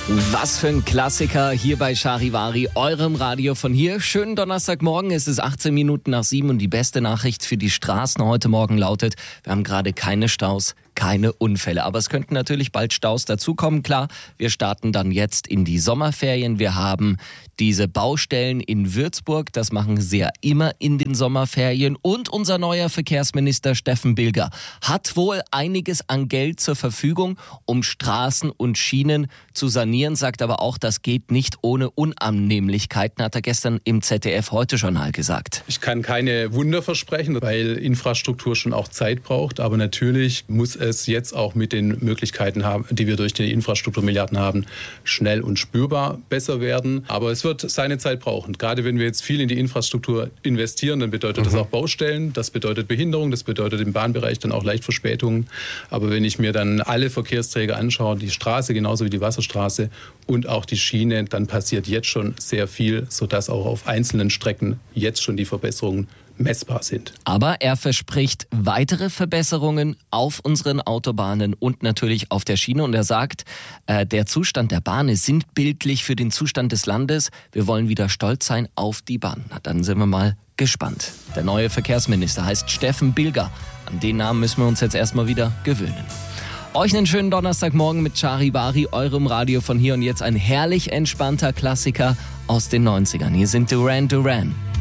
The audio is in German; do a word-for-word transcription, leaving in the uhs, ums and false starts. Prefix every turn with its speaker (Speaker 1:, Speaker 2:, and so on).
Speaker 1: Was für ein Klassiker hier bei Charivari, eurem Radio von hier. Schönen Donnerstagmorgen, es ist achtzehn Minuten nach sieben und die beste Nachricht für die Straßen heute Morgen lautet, wir haben gerade keine Staus, keine Unfälle. Aber es könnten natürlich bald Staus dazukommen. Klar, wir starten dann jetzt in die Sommerferien. Wir haben diese Baustellen in Würzburg. Das machen sie ja immer in den Sommerferien. Und unser neuer Verkehrsminister Steffen Bilger hat wohl einiges an Geld zur Verfügung, um Straßen und Schienen zu sanieren, sagt aber auch, das geht nicht ohne Unannehmlichkeiten, hat er gestern im Z D F-Heute-Journal gesagt.
Speaker 2: Ich kann keine Wunder versprechen, weil Infrastruktur schon auch Zeit braucht. Aber natürlich muss es jetzt auch mit den Möglichkeiten haben, die wir durch die Infrastrukturmilliarden haben, schnell und spürbar besser werden. Aber es wird seine Zeit brauchen. Gerade wenn wir jetzt viel in die Infrastruktur investieren, dann bedeutet mhm. das auch Baustellen, das bedeutet Behinderung, das bedeutet im Bahnbereich dann auch leicht Verspätungen. Aber wenn ich mir dann alle Verkehrsträger anschaue, die Straße genauso wie die Wasserstraße und auch die Schiene, dann passiert jetzt schon sehr viel, sodass auch auf einzelnen Strecken jetzt schon die Verbesserungen messbar sind.
Speaker 1: Aber er verspricht weitere Verbesserungen auf unseren Autobahnen und natürlich auf der Schiene. Und er sagt, äh, der Zustand der Bahn ist sinnbildlich für den Zustand des Landes. Wir wollen wieder stolz sein auf die Bahn. Na, dann sind wir mal gespannt. Der neue Verkehrsminister heißt Steffen Bilger. An den Namen müssen wir uns jetzt erstmal wieder gewöhnen. Euch einen schönen Donnerstagmorgen mit Charivari, eurem Radio von hier. Und jetzt ein herrlich entspannter Klassiker aus den neunzigern. Hier sind Duran Duran.